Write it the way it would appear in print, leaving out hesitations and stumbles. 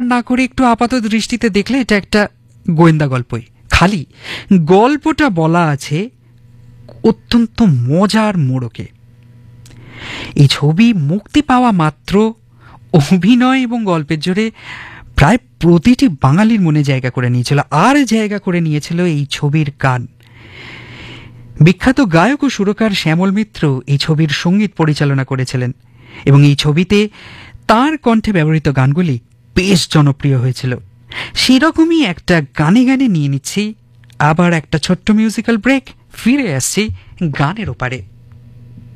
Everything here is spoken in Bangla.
না করে একটু আপাত দৃষ্টিতে দেখলে এটা একটা গোয়েন্দা গল্পই। খালি গল্পটা বলা আছে অত্যন্ত মজার মোড়কে। এই ছবি মুক্তি পাওয়া মাত্র অভিনয় এবং গল্পের জোরে প্রায় প্রতিটি বাঙালির মনে জায়গা করে নিয়েছিল, আর জায়গা করে নিয়েছিল এই ছবির গান। বিখ্যাত গায়ক ও সুরকার শ্যামল মিত্র এই ছবির সঙ্গীত পরিচালনা করেছিলেন এবং এই ছবিতে তার কণ্ঠে ব্যবহৃত গানগুলি বেশ জনপ্রিয় হয়েছিল। সেরকমই একটা গানে গানে নিয়ে নিচ্ছি আবার একটা ছোট্ট মিউজিক্যাল ব্রেক, ফিরে আসছি গানের ওপারে।